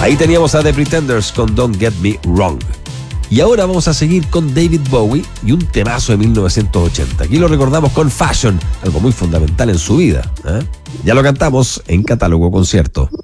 Ahí teníamos a The Pretenders con Don't Get Me Wrong. Y ahora vamos a seguir con David Bowie y un temazo de 1980. Aquí lo recordamos con Fashion, algo muy fundamental en su vida, ¿eh? Ya lo cantamos en Catálogo Concierto.